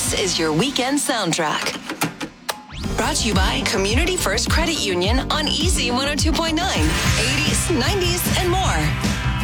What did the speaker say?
This is your weekend soundtrack. Brought to you by Community First Credit Union on Easy 102.9, 80s, 90s, and more.